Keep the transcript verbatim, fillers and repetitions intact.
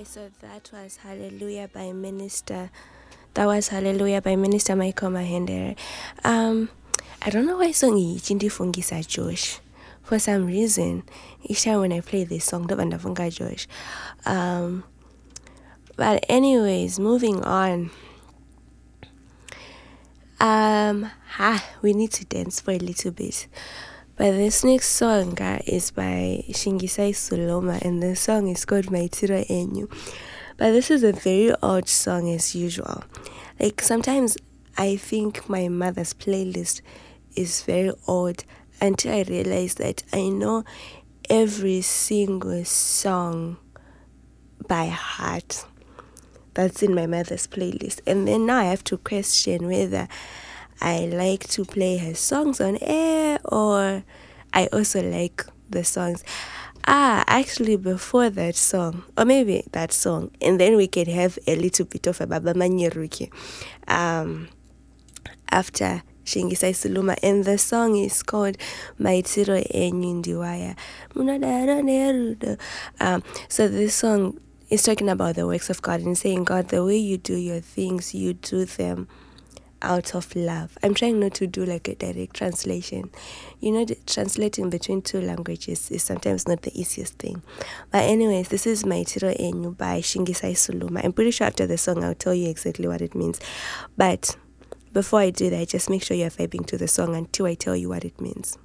So that was Hallelujah by Minister. That was Hallelujah by Minister Michael Mahendere. Um, I don't know why song ichindi fungisa Josh. For some reason, each time when I play this song, don't funga Josh. Um, but anyways, moving on. Um, ah, we need to dance for a little bit. But this next song uh, is by Shingisai Suloma, and the song is called Maitiro Enyu. But this is a very odd song as usual. Like sometimes I think my mother's playlist is very odd until I realize that I know every single song by heart that's in my mother's playlist. And then now I have to question whether I like to play her songs on air or I also like the songs. Ah, actually before that song, or maybe that song, and then we can have a little bit of a Baba Manyeruki um, after Shingisai Suluma, and the song is called Maitiro Enyu Ndiwaya. Um, so this song is talking about the works of God and saying, God, the way you do your things, you do them out of love. I'm trying not to do like a direct translation. You know, the translating between two languages is sometimes not the easiest thing. But anyways, this is Maitiro Enyu by Shingisai Suluma. I'm pretty sure after the song I'll tell you exactly what it means. But before I do that, just make sure you're vibing to the song until I tell you what it means.